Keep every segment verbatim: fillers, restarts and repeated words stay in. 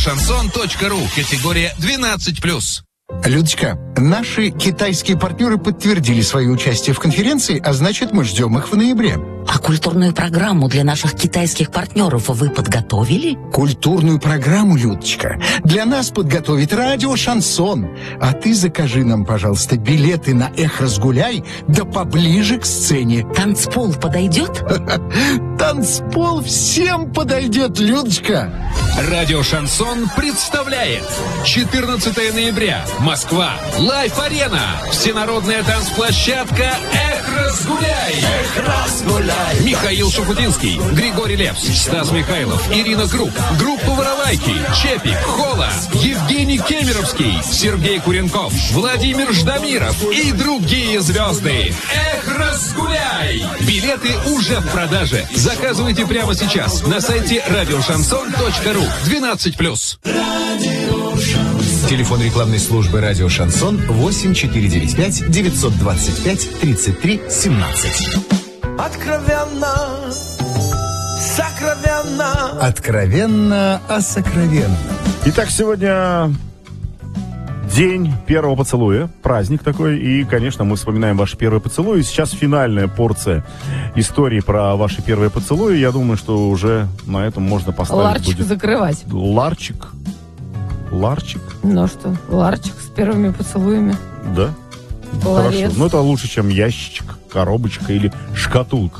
шансон точка ру. Категория двенадцать плюс. Людочка, наши китайские партнеры подтвердили свое участие в конференции, а значит, мы ждем их в ноябре. А культурную программу для наших китайских партнеров вы подготовили? Культурную программу, Людочка, для нас подготовит радио «Шансон». А ты закажи нам, пожалуйста, билеты на «Эх, разгуляй», да поближе к сцене. Танцпол подойдет? Танцпол всем подойдет, Людочка. Радио «Шансон» представляет четырнадцатого ноября. Москва. Лайф-арена. Всенародная танцплощадка «Эх, разгуляй». Эх, разгуляй. Михаил Шуфутинский, Григорий Лепс, Стас Михайлов, Ирина Круг, группа «Воровайки», Чепик, Хола, Евгений Кемеровский, Сергей Куренков, Владимир Ждамиров и другие звезды. Эх, разгуляй! Билеты уже в продаже. Заказывайте прямо сейчас на сайте радио шансон точка ру. двенадцать плюс. Телефон рекламной службы «Радио Шансон» восемь четыре девять пять девятьсот двадцать пять тридцать три семнадцать. Откровенно, сокровенно. Откровенно о сокровенном. Итак, сегодня день первого поцелуя, праздник такой, и, конечно, мы вспоминаем ваши первые поцелуи. Сейчас финальная порция истории про ваши первые поцелуи. Я думаю, что уже на этом можно поставить... Ларчик будет... закрывать. Ларчик? Ларчик? Ну что, ларчик с первыми поцелуями. Да? Ларец. Хорошо. Ну, это лучше, чем ящичек, коробочка или шкатулка.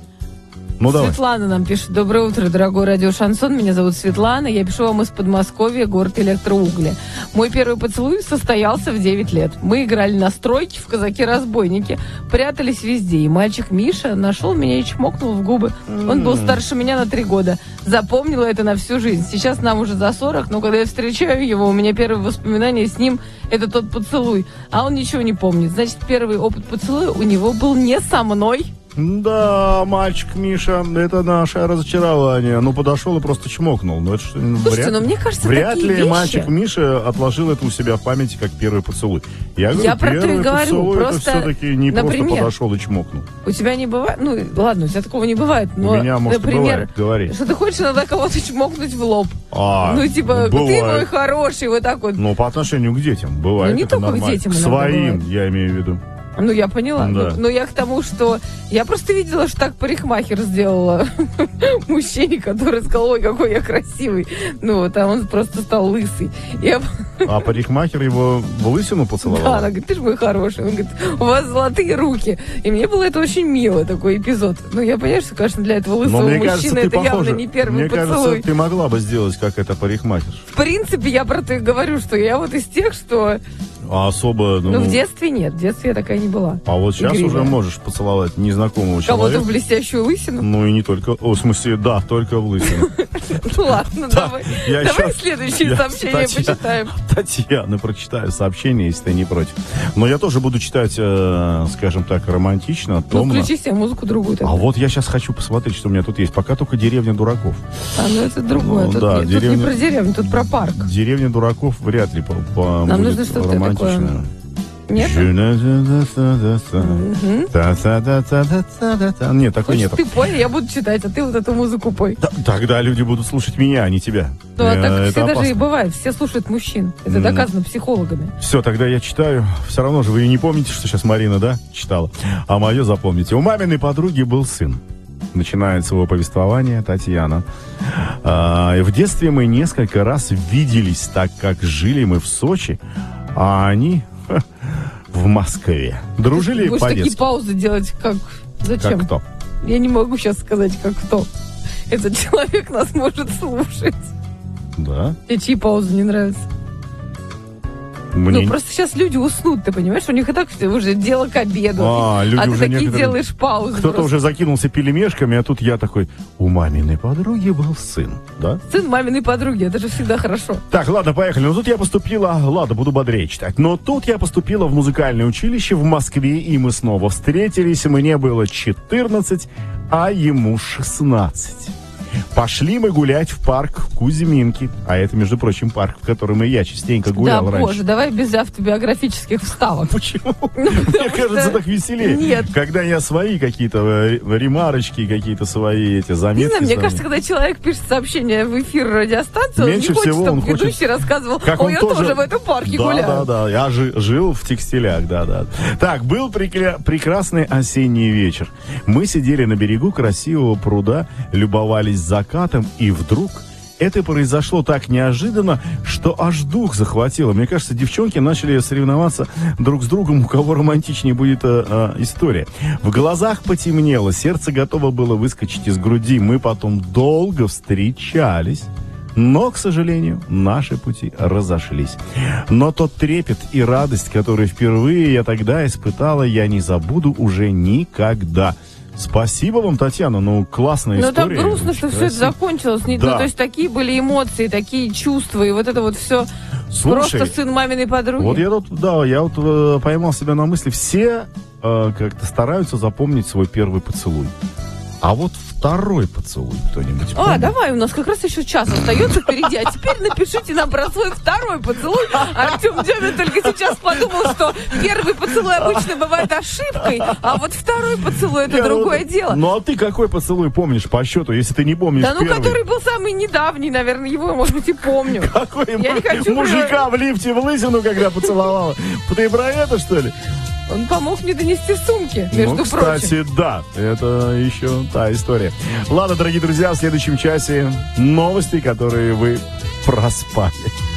Ну, давай. Светлана нам пишет. Доброе утро, дорогой радио Шансон. Меня зовут Светлана. Я пишу вам из Подмосковья, город электроугля. Мой первый поцелуй состоялся в девять лет. Мы играли на стройке в «Казаки-разбойники». Прятались везде. И мальчик Миша нашел меня и чмокнул в губы. Он был старше меня на три года. Запомнила это на всю жизнь. Сейчас нам уже за сорок, но когда я встречаю его, у меня первые воспоминания с ним — это тот поцелуй. А он ничего не помнит. Значит, первый опыт поцелуя у него был не со мной. Да, мальчик Миша, это наше разочарование. Ну, подошел и просто чмокнул. Ну, это что, Слушайте, вряд, но мне кажется, вряд ли вещи... мальчик Миша отложил это у себя в памяти как первый поцелуй. Я говорю, Я про то и первый говорю, поцелуй просто, это все-таки не например, просто подошел и чмокнул. У тебя не бывает? Ну, ладно, у тебя такого не бывает. Но, у меня, может, например, бывает, говори. Что ты хочешь иногда кого-то чмокнуть в лоб. А, ну, типа, бывает. Ты мой хороший, вот так вот. Ну, по отношению к детям бывает. Ну, не это только нормально. к детям К своим, бывает. Я имею в виду. Ну, я поняла. Да. Но, но я к тому, что... Я просто видела, что так парикмахер сделала мужчине, который сказал, ой, какой я красивый. Ну, вот, а он просто стал лысый. Я... А парикмахер его в лысину поцеловал? Да, она говорит, ты же мой хороший. Он говорит, у вас золотые руки. И мне было это очень мило, такой эпизод. Ну, я понимаю, что, конечно, для этого лысого Но, мне мужчины кажется, это похожа. явно не первый мне поцелуй. Мне кажется, ты могла бы сделать, как это парикмахер. В принципе, я про то и говорю, что я вот из тех, что... А особо... Ну, ну, в детстве нет. В детстве я такая не была. А вот сейчас игривая. уже можешь поцеловать незнакомого Кого-то человека. в блестящую лысину? Ну и не только... О, в смысле, да, только в лысину. Ну ладно, давай. Давай следующее сообщение почитаем. Татьяна, прочитаю сообщение, если ты не против. Но я тоже буду читать, скажем так, романтично, томно. Ну, включи себе музыку другую. А вот я сейчас хочу посмотреть, что у меня тут есть. Пока только «Деревня дураков». А, ну это другое. Тут не про деревню, тут про парк. «Деревня дураков» вряд ли по Нам нужно что-то такое. Нет? Нет, такой нет. Ты пой, я буду читать, а ты вот эту музыку пой. Тогда люди будут слушать меня, а не тебя. Ну, а так все даже и бывает. Все слушают мужчин. Это доказано психологами. Все, тогда я читаю. Все равно же вы не помните, что сейчас Марина, да, читала. А мое запомните. У маминой подруги был сын. Начинает свое повествование Татьяна. А, в детстве мы несколько раз виделись, так как жили мы в Сочи, а они ха, в Москве. Дружили по-детски. Будешь такие паузы делать, как... Зачем? Как кто? Я не могу сейчас сказать, как кто. Этот человек нас может слушать. Да? Тебе чьи паузы не нравятся? Мне... Ну, просто сейчас люди уснут, ты понимаешь? У них и так уже дело к обеду. А, люди а ты уже такие некоторые... делаешь паузы. Кто-то просто. уже закинулся пельмешками, а тут я такой, у маминой подруги был сын, да? Сын маминой подруги, это же всегда хорошо. Так, ладно, поехали. Ну, тут я поступила, ладно, буду бодрее читать. Но тут я поступила в музыкальное училище в Москве, и мы снова встретились. Мне было четырнадцать, а ему шестнадцать. Пошли мы гулять в парк Кузьминки. А это, между прочим, парк, в котором и я частенько гулял да, раньше. боже, давай без автобиографических вставок. Почему? Мне кажется, так веселее. Нет. Когда я свои какие-то ремарочки, какие-то свои эти заметки. Не знаю, мне знаю. кажется, когда человек пишет сообщение в эфир радиостанции, он Меньше не хочет, всего чтобы он хочет- ведущий рассказывал, Как ой, он я тоже- тоже в этом парке да, гуляю. Да, да, я жи- жил в текстилях, да, да. Так, был прекля- прекрасный осенний вечер. Мы сидели на берегу красивого пруда, любовались закатом, и вдруг это произошло так неожиданно, что аж дух захватило. Мне кажется, девчонки начали соревноваться друг с другом, у кого романтичнее будет э, э, история. В глазах потемнело, сердце готово было выскочить из груди. Мы потом долго встречались. Но, к сожалению, наши пути разошлись. Но тот трепет и радость, которые впервые я тогда испытала, я не забуду уже никогда. Спасибо вам, Татьяна, ну, классная Но история. так грустно, очень что все это красиво. закончилось. Не- Да. Ну, то есть такие были эмоции, такие чувства, и вот это вот все Слушай, просто сын маминой подруги. вот я тут, да, я вот э, поймал себя на мысли, все э, как-то стараются запомнить свой первый поцелуй. А вот второй поцелуй кто-нибудь А, помнит? давай, у нас как раз еще час остается впереди. А теперь напишите нам про свой второй поцелуй. Артем Демин только сейчас подумал, что первый поцелуй обычно бывает ошибкой, а вот второй поцелуй это Не, ну, другое дело. Ну, а ты какой поцелуй помнишь по счету, если ты не помнишь Да ну, первый? который был самый недавний, наверное, его, я, может быть, и помню. Какой Я не хочу мужика в лифте в лысину, когда поцеловала? Ты про это, что ли? Он помог мне донести сумки, между ну, прочим. кстати, да, это еще та история. Ладно, дорогие друзья, в следующем часе новости, которые вы проспали.